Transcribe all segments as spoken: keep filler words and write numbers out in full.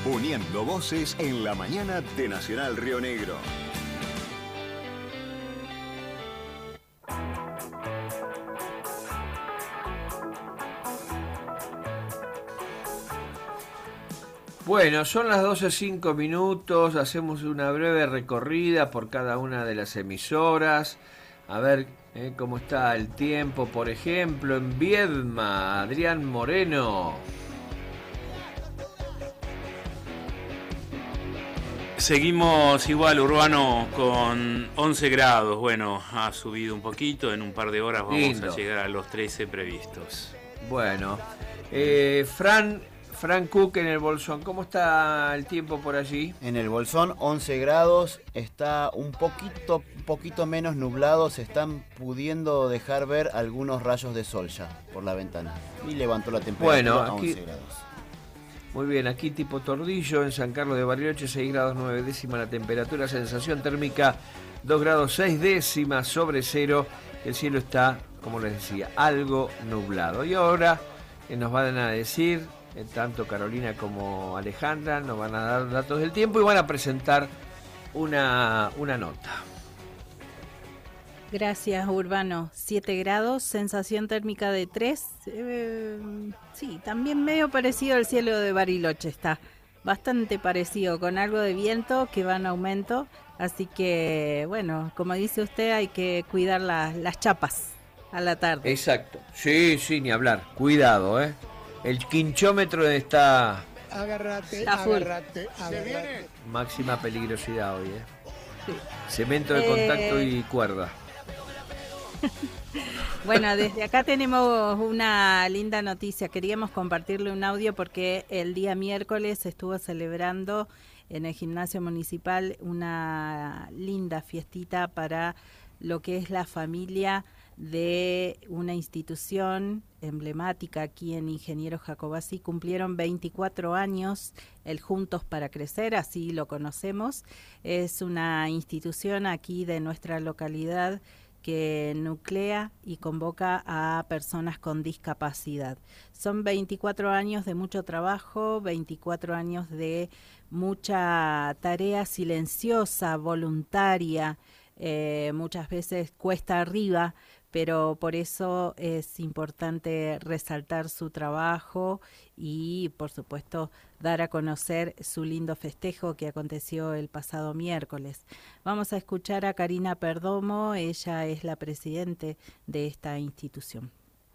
uniendo voces en la mañana de Nacional Río Negro. Bueno, son las doce cinco minutos, hacemos una breve recorrida por cada una de las emisoras, a ver eh, cómo está el tiempo, por ejemplo, en Viedma, Adrián Moreno. Seguimos igual, Urbano, con once grados, bueno, ha subido un poquito, en un par de horas vamos Lindo. a llegar a los trece previstos. Bueno, eh, Fran... Fran Cook en el Bolsón, ¿cómo está el tiempo por allí? En el Bolsón, once grados, está un poquito, un poquito menos nublado, se están pudiendo dejar ver algunos rayos de sol ya por la ventana. Y levantó la temperatura bueno, aquí, a once grados. Muy bien, aquí tipo Tordillo, en San Carlos de Bariloche, seis grados nueve décimas la temperatura, sensación térmica dos grados seis décimas sobre cero, el cielo está, como les decía, algo nublado. Y ahora eh, nos van a decir... tanto Carolina como Alejandra nos van a dar datos del tiempo y van a presentar una, una nota. Gracias, Urbano. siete grados, sensación térmica de tres. Eh, sí, también medio parecido al cielo de Bariloche está. Bastante parecido, con algo de viento que va en aumento. Así que, bueno, como dice usted, hay que cuidar la, las chapas a la tarde. Exacto. Sí, sí, ni hablar. Cuidado, ¿eh? El quinchómetro está... Agárrate, está agárrate, agárrate. Máxima peligrosidad hoy, ¿eh? Sí. Cemento de contacto eh... y cuerda. Bueno, desde acá tenemos una linda noticia. Queríamos compartirle un audio porque el día miércoles se estuvo celebrando en el gimnasio municipal una linda fiestita para lo que es la familia de una institución emblemática aquí en Ingeniero Jacobacci. Cumplieron veinticuatro años el Juntos para Crecer, así lo conocemos. Es una institución aquí de nuestra localidad que nuclea y convoca a personas con discapacidad. Son veinticuatro años de mucho trabajo, veinticuatro años de mucha tarea silenciosa, voluntaria, eh, muchas veces cuesta arriba, pero por eso es importante resaltar su trabajo y, por supuesto, dar a conocer su lindo festejo que aconteció el pasado miércoles. Vamos a escuchar a Karina Perdomo, ella es la presidente de esta institución.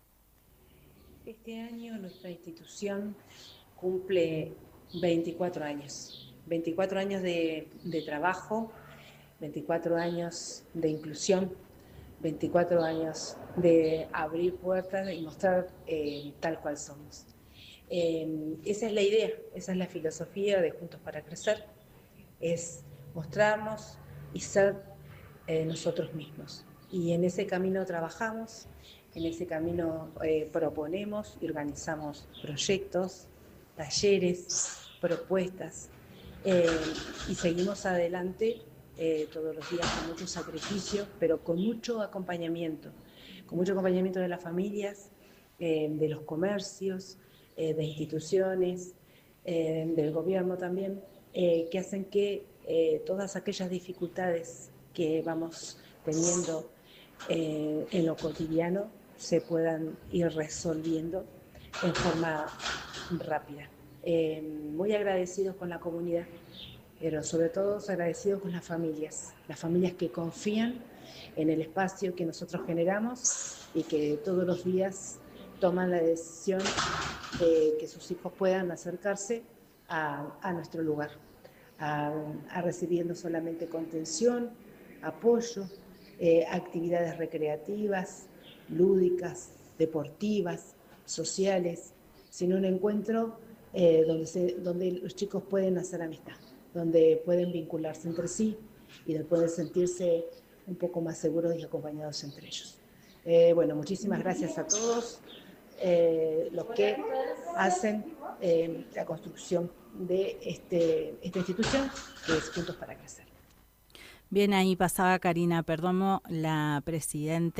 Este año nuestra institución cumple veinticuatro años, veinticuatro años de, de trabajo, veinticuatro años de inclusión, veinticuatro años de abrir puertas y mostrar eh, tal cual somos. Eh, esa es la idea, esa es la filosofía de Juntos para Crecer, es mostrarnos y ser eh, nosotros mismos. Y en ese camino trabajamos, en ese camino eh, proponemos y organizamos proyectos, talleres, propuestas, eh, y seguimos adelante Eh, todos los días con mucho sacrificio, pero con mucho acompañamiento, con mucho acompañamiento de las familias, eh, de los comercios, eh, de instituciones, eh, del gobierno también, eh, que hacen que eh, todas aquellas dificultades que vamos teniendo eh, en lo cotidiano se puedan ir resolviendo en forma rápida. Eh, muy agradecidos con la comunidad, pero sobre todo agradecidos con las familias, las familias que confían en el espacio que nosotros generamos y que todos los días toman la decisión de que sus hijos puedan acercarse a, a nuestro lugar, a, a recibir no solamente contención, apoyo, eh, actividades recreativas, lúdicas, deportivas, sociales, sino un encuentro eh, donde, se, donde los chicos pueden hacer amistad, donde pueden vincularse entre sí y donde pueden sentirse un poco más seguros y acompañados entre ellos. Eh, bueno, muchísimas gracias a todos eh, los que hacen eh, la construcción de este, esta institución que es Juntos para Crecer. Bien, ahí pasaba Karina Perdomo, la presidente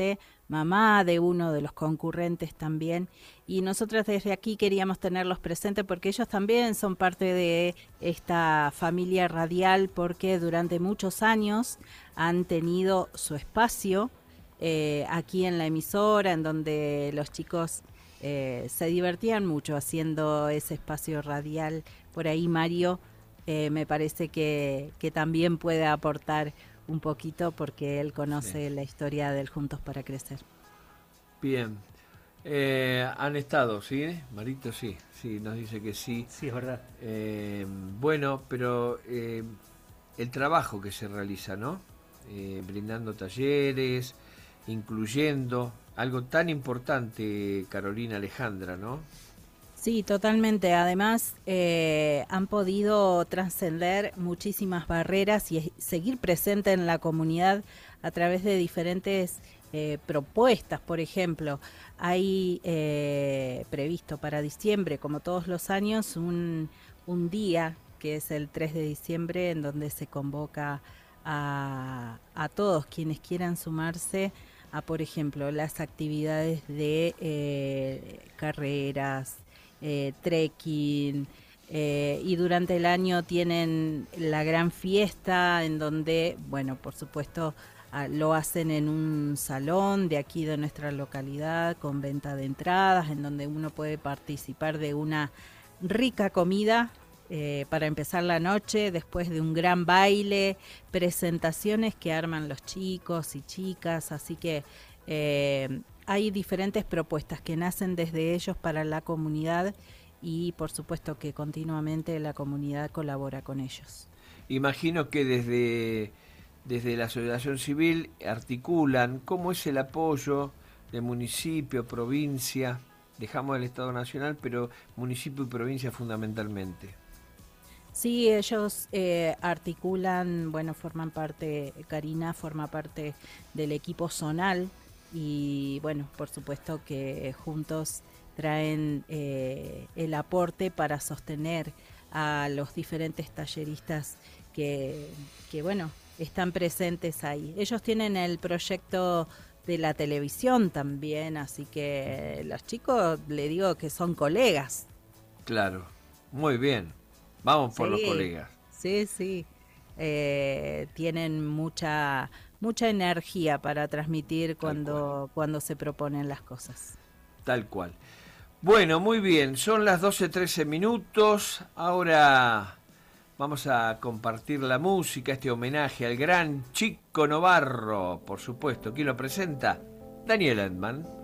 mamá de uno de los concurrentes también, y nosotros desde aquí queríamos tenerlos presentes porque ellos también son parte de esta familia radial, porque durante muchos años han tenido su espacio eh, aquí en la emisora, en donde los chicos eh, se divertían mucho haciendo ese espacio radial. Por ahí Mario eh, me parece que, que también puede aportar un poquito porque él conoce sí. la historia del Juntos para Crecer. Bien. Eh, han estado, ¿sí? Marito, sí. Sí, nos dice que sí. Sí, es verdad. Eh, bueno, pero eh, el trabajo que se realiza, ¿no? Eh, brindando talleres, incluyendo algo tan importante, Carolina Alejandra, ¿no? Sí, totalmente. Además, eh, han podido trascender muchísimas barreras y seguir presente en la comunidad a través de diferentes eh, propuestas. Por ejemplo, hay eh, previsto para diciembre, como todos los años, un, un día que es el tres de diciembre, en donde se convoca a, a todos quienes quieran sumarse a, por ejemplo, las actividades de eh, carreras, Eh, trekking, eh, y durante el año tienen la gran fiesta en donde, bueno, por supuesto a, lo hacen en un salón de aquí de nuestra localidad con venta de entradas, en donde uno puede participar de una rica comida eh, para empezar la noche, después de un gran baile, presentaciones que arman los chicos y chicas, así que eh, hay diferentes propuestas que nacen desde ellos para la comunidad y por supuesto que continuamente la comunidad colabora con ellos. Imagino que desde, desde la asociación civil articulan cómo es el apoyo de municipio, provincia, dejamos el Estado Nacional, pero municipio y provincia fundamentalmente. Sí, ellos eh, articulan, bueno, forman parte, Karina forma parte del equipo zonal, y bueno, por supuesto que juntos traen eh, el aporte para sostener a los diferentes talleristas que, que bueno, están presentes ahí. Ellos tienen el proyecto de la televisión también, así que los chicos, le digo que son colegas. Claro, muy bien, vamos por sí, los colegas. Sí, sí, eh, tienen mucha... mucha energía para transmitir cuando, cuando se proponen las cosas. Tal cual. Bueno, muy bien, son las doce trece minutos, ahora vamos a compartir la música, este homenaje al gran Chico Novarro, por supuesto. ¿Quién lo presenta? Daniel Edman.